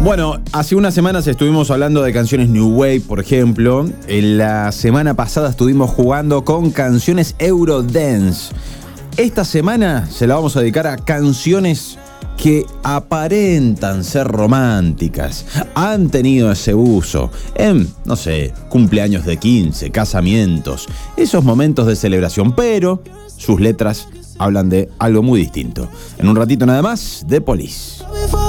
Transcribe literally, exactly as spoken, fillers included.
Bueno, hace unas semanas estuvimos hablando de canciones New Wave, por ejemplo. En la semana pasada estuvimos jugando con canciones Eurodance. Esta semana se la vamos a dedicar a canciones que aparentan ser románticas, han tenido ese uso en, no sé, cumpleaños de quince, casamientos, esos momentos de celebración, pero sus letras hablan de algo muy distinto. En un ratito nada más, The Police.